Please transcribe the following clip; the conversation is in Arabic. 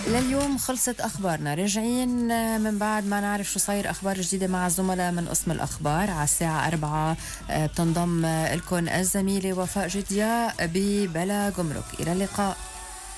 لليوم خلصت أخبارنا، راجعين من بعد ما نعرف شو صاير أخبار جديدة مع الزملاء من قسم الأخبار. على الساعة 4 بتنضم لكم الزميلة وفاء جديا ببلا جمرك. إلى اللقاء.